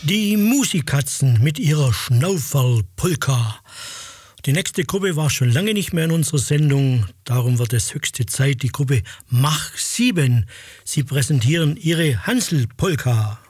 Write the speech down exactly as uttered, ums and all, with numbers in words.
Die Musikatzen mit ihrer Schnauferl-Polka. Die nächste Gruppe war schon lange nicht mehr in unserer Sendung. Darum wird es höchste Zeit, die Gruppe Mach sieben. Sie präsentieren ihre Hansl-Polka.